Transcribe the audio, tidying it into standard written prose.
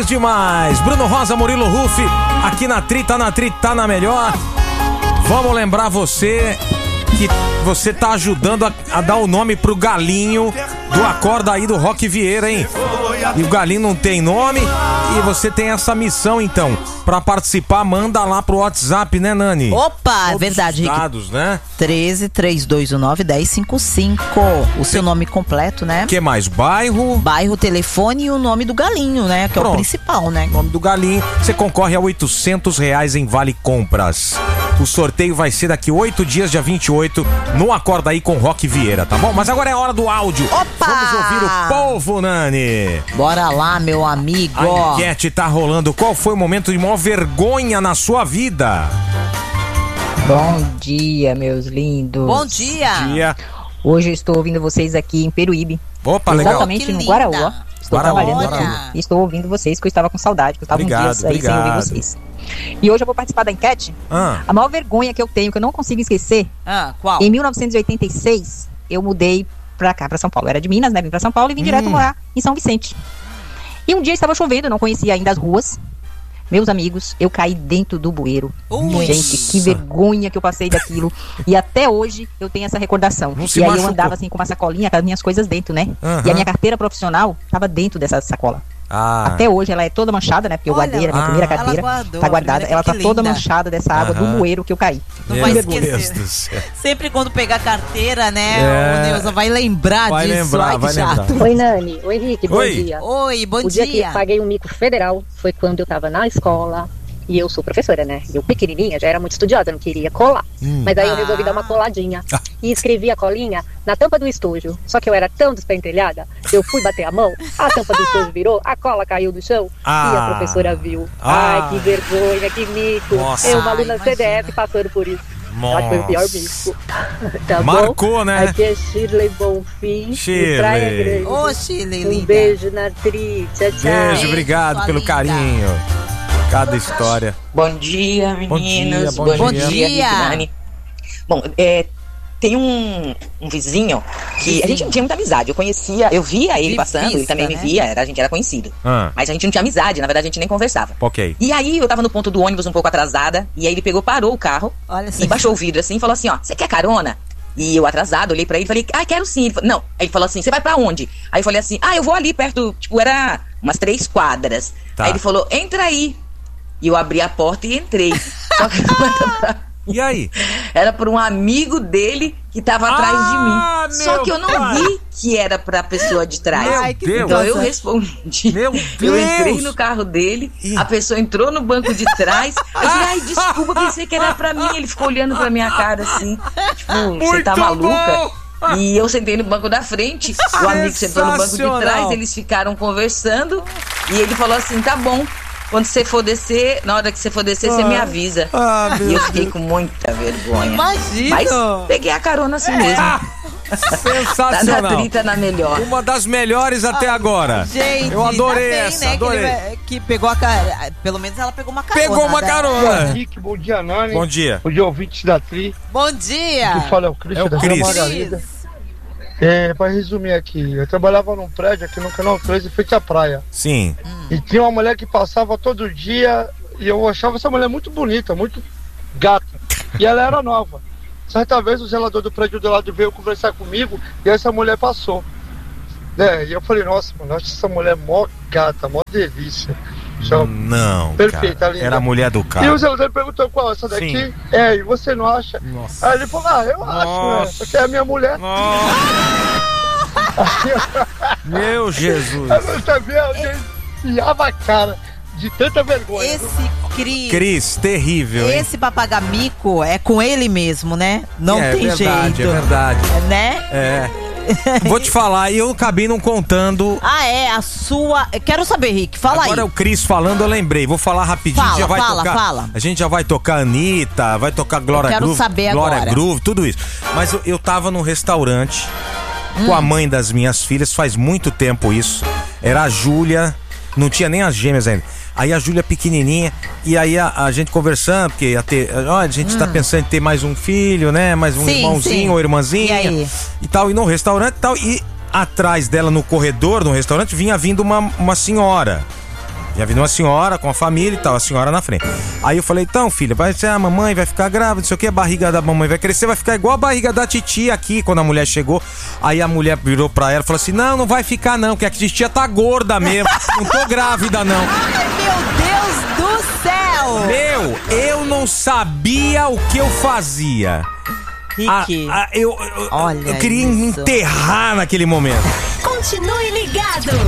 demais, demais. Bruno Rosa, Murilo Ruff, aqui na Tri, tá na melhor. Vamos lembrar você que você tá ajudando a dar o nome pro galinho do Acorda Aí do Rock Vieira, hein? E o galinho não tem nome e você tem essa missão, então. Pra participar, manda lá pro WhatsApp, né, Nani? Opa, é verdade, Rick. Dados, né? 13-3219-1055. O seu nome completo, né? O que mais? Bairro, telefone e o nome do galinho, né? Que é o principal, né? nome do galinho. Você concorre a R$800 em Vale Compras. O sorteio vai ser daqui 8 dias, dia 28, no Acorda Aí com Rock Vieira, tá bom? Mas agora é hora do áudio. Opa! Vamos ouvir o povo, Nani. Bora lá, meu amigo. A enquete tá rolando. Qual foi o momento de maior vergonha na sua vida? Bom dia, meus lindos. Bom dia. Hoje eu estou ouvindo vocês aqui em Peruíbe. Opa, legal. Exatamente no linda. Guaraú. Estou trabalhando Olha. aqui e estou ouvindo vocês, que eu estava com saudade, que eu estava uns dias aí sem ouvir vocês. E hoje eu vou participar da enquete. A maior vergonha que eu tenho, que eu não consigo esquecer, Qual? em 1986, eu mudei pra cá, pra São Paulo. Eu era de Minas, né? Vim pra São Paulo e vim direto morar em São Vicente. E um dia estava chovendo, eu não conhecia ainda as ruas. Meus amigos, eu caí dentro do bueiro. Gente, que vergonha que eu passei daquilo. E até hoje eu tenho essa recordação. E aí eu andava assim com uma sacolinha com as minhas coisas dentro, né? E a minha carteira profissional estava dentro dessa sacola. Até hoje ela é toda manchada, né? Porque eu guardei a minha primeira carteira. Tá guardada. Ela tá toda manchada dessa água do bueiro que eu caí. Não vai esquecer. Sempre quando pegar carteira, né? O Neuza vai lembrar vai disso. Lembrar, vai lembrar. Oi, Nani. Oi, Henrique. Bom dia. Oi, bom dia. O dia que eu paguei um mico federal foi quando eu tava na escola. E eu sou professora, né? Eu pequenininha, já era muito estudiosa, não queria colar. Mas aí eu resolvi dar uma coladinha. E escrevi a colinha na tampa do estojo. Só que eu era tão despentelhada, eu fui bater a mão, a tampa do estojo virou, a cola caiu do chão e a professora viu. Ai, que vergonha, que mico. Nossa. Eu, uma aluna CDF, passando por isso. Acho que foi o pior mico. Tá Marcou, bom? né? Aqui é Shirley Bonfim, Shirley. de Praia Grande. Ô, Shirley, linda. Um beijo na Tri. Tchau, tchau. Beijo, obrigado pelo carinho. Cada história. Bom dia, meninos. Bom dia. Bom, tem um vizinho que a gente não tinha muita amizade. Eu via ele passando, ele também me via, a gente era conhecido. Mas a gente não tinha amizade, na verdade a gente nem conversava. Ok. E aí eu tava no ponto do ônibus um pouco atrasada, e aí ele parou o carro e baixou o vidro assim e falou assim, ó, você quer carona? E eu atrasado, olhei pra ele e falei, quero sim. Ele falou, não. Aí ele falou assim, você vai pra onde? Aí eu falei assim, eu vou ali perto, tipo, era umas 3 quadras. Aí ele falou, entra aí. E eu abri a porta e entrei. Só que E aí? Era por um amigo dele que tava atrás de mim. Só que eu não vi que era pra pessoa de trás. Então eu respondi. Meu Deus! Eu entrei no carro dele, a pessoa entrou no banco de trás. Eu falei, desculpa, pensei que era pra mim. Ele ficou olhando pra minha cara assim, tipo, você tá maluca? E eu sentei no banco da frente, o amigo sentou no banco de trás, eles ficaram conversando e ele falou assim, tá bom. Quando você for descer, na hora que você for descer, você me avisa. E eu fiquei com muita vergonha. Imagina! Mas peguei a carona assim mesmo. Sensacional. Tá na trita, na melhor. Uma das melhores até agora. Gente, eu adorei bem, essa, né, adorei. Que pegou a carona. Pelo menos ela pegou uma carona. Pegou uma carona. Henrique, bom dia, Nani. Bom dia. Bom dia, ouvintes da Tri. Bom dia. Quem fala é o Cris, da Vila Margarida. Pra resumir aqui, eu trabalhava num prédio aqui no Canal 13, frente à praia. Sim. E tinha uma mulher que passava todo dia e eu achava essa mulher muito bonita, muito gata. E ela era nova. Certa vez o zelador do prédio do lado veio conversar comigo e essa mulher passou. E eu falei, nossa, mano, acho essa mulher mó gata, mó delícia. Não, perfeita, cara. linda. Era a mulher do carro. E o zelador perguntou qual, essa daqui? Sim. E você não acha? Nossa. Aí ele falou, eu acho, né? Porque é a minha mulher. Meu Jesus. Eu também enfiava a cara de tanta vergonha. Esse Cris, terrível, hein? Esse papagamico é com ele mesmo, né? Não tem verdade, jeito. É verdade, né? Vou te falar, eu acabei não contando. A sua... Quero saber, Rick, fala Agora aí. o Cris falando, eu lembrei. Vou falar rapidinho, já vai tocar. Fala. A gente já vai tocar Anitta, vai tocar Glória Groove. Quero saber Glória agora. Groove, tudo isso. Mas eu tava num restaurante com a mãe das minhas filhas, faz muito tempo isso. Era a Júlia, não tinha nem as gêmeas ainda. Aí a Júlia pequenininha, e aí a gente conversando, porque a gente tá pensando em ter mais um filho, né? Mais um irmãozinho ou irmãzinha. E tal, e no restaurante e tal. E atrás dela, no corredor, no restaurante, vinha vindo uma senhora. Já vindo uma senhora com a família e tal, a senhora na frente. Aí eu falei, então, filha, vai ser a mamãe vai ficar grávida, não sei o que, a barriga da mamãe vai crescer, vai ficar igual a barriga da titia aqui, quando a mulher chegou. Aí a mulher virou pra ela e falou assim, não vai ficar não, que a titia tá gorda mesmo, não tô grávida não. Ai, meu Deus do céu! Eu não sabia o que eu fazia. Rick, eu queria me enterrar naquele momento. Continue ligado.